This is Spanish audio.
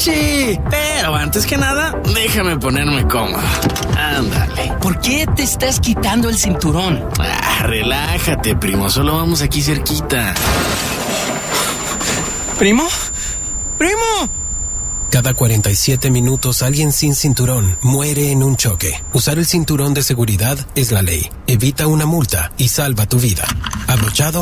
mariachi. Pero antes que nada, déjame ponerme cómodo. Ándale. ¿Por qué te estás quitando el cinturón? Relájate, primo. Solo vamos aquí cerquita. ¿Primo? ¡Primo! Cada 47 minutos alguien sin cinturón muere en un choque. Usar el cinturón de seguridad es la ley. Evita una multa y salva tu vida. Abrochado.